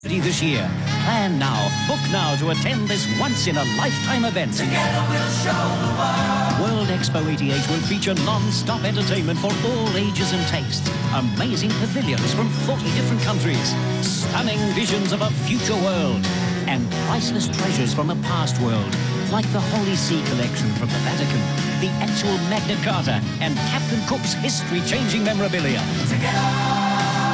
This year. Plan now, book now to attend this once-in-a-lifetime event. Together we'll show the world. World Expo 88 will feature non-stop entertainment for all ages and tastes. Amazing pavilions from 40 different countries. Stunning visions of a future world. And priceless treasures from a past world. Like the Holy See collection from the Vatican, the actual Magna Carta, and Captain Cook's history-changing memorabilia. Together.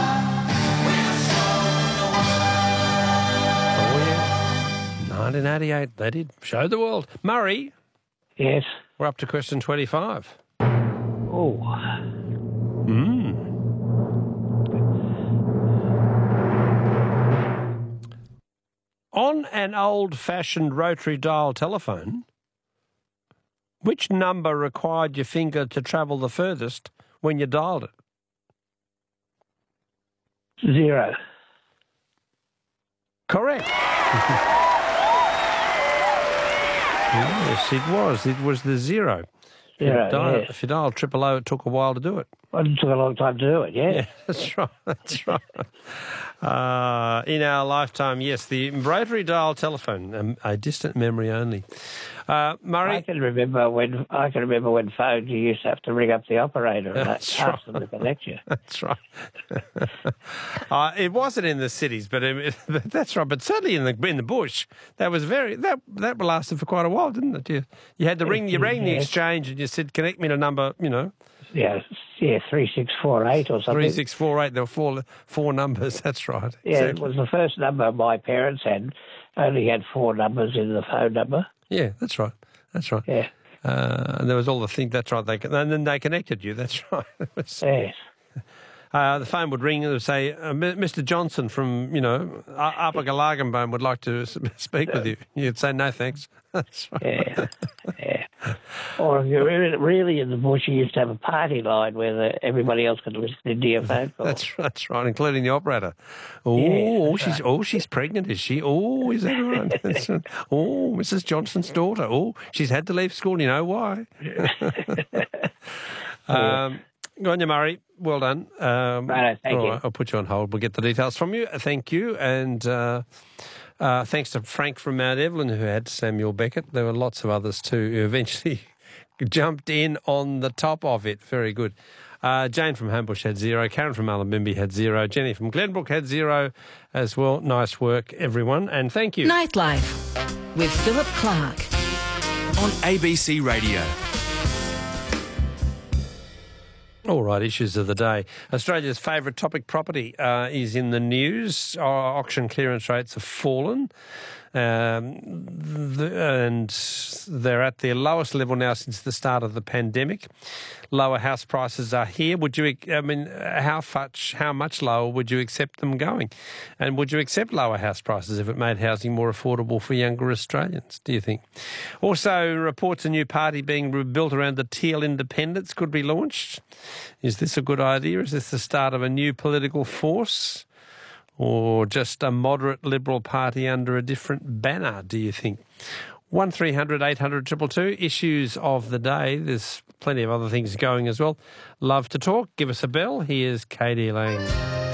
1988, they did show the world. Murray? Yes. We're up to question 25. Oh. On an old-fashioned rotary dial telephone, which number required your finger to travel the furthest when you dialed it? 0. Correct. Yes, it was. It was the 0. If you dialed 000, it took a while to do it. Well, it took a long time to do it, yeah. Yeah, that's right. That's right. In our lifetime, yes, the rotary dial telephone, a distant memory only. Murray, I can remember when phones you used to have to ring up the operator and ask them to connect you. That's right. It wasn't in the cities, but that's right. But certainly in the bush, that was that lasted for quite a while, didn't it? You had to ring. You rang the exchange and you said, "Connect me to number," Yeah, 3648 or something. 3648. There were four numbers. That's right. Yeah, exactly. It was the first number my parents had. Only had 4 numbers in the phone number. Yeah, that's right. That's right. Yeah. And there was all the things. That's right. And then they connected you. That's right. Yes. The phone would ring and it would say, Mr. Johnson from, Upper Galagambo would like to speak with you. You'd say, no, thanks. That's right. Yeah. Or if you're really in the bush, you used to have a party line where everybody else could listen to your phone call. That's right, including the operator. She's pregnant, is she? Oh, is that right? That's right. Oh, Mrs. Johnson's daughter. Oh, she's had to leave school. You know why? Go on, you, Murray. Well done. Right, thank you. I'll put you on hold. We'll get the details from you. Thank you. And thanks to Frank from Mount Evelyn, who had Samuel Beckett. There were lots of others too who eventually jumped in on the top of it. Very good. Jane from Homebush had 0. Karen from Mullumbimby had 0. Jenny from Glenbrook had 0 as well. Nice work, everyone. And thank you. Nightlife with Philip Clark On ABC Radio. All right, issues of the day. Australia's favourite topic, property, is in the news. Our auction clearance rates have fallen, and they're at their lowest level now since the start of the pandemic. Lower house prices are here. How much lower would you accept them going? And would you accept lower house prices if it made housing more affordable for younger Australians, do you think? Also, reports a new party being built around the Teal Independents could be launched. Is this a good idea? Is this the start of a new political force? Or just a moderate Liberal party under a different banner, do you think? 1300 800 222, issues of the day. There's plenty of other things going as well. Love to talk. Give us a bell. Here's Katie Lang.